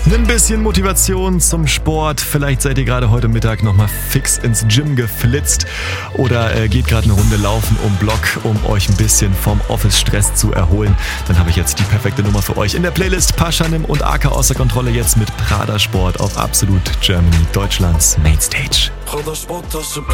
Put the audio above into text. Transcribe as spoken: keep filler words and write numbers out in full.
Ein bisschen Motivation zum Sport. Vielleicht seid ihr gerade heute Mittag nochmal fix ins Gym geflitzt oder äh, geht gerade eine Runde laufen um Block, um euch ein bisschen vom Office-Stress zu erholen. Dann habe ich jetzt die perfekte Nummer für euch in der Playlist. Paschanim und A K außer Kontrolle jetzt mit Prada Sport auf Absolut Germany, Deutschlands Mainstage.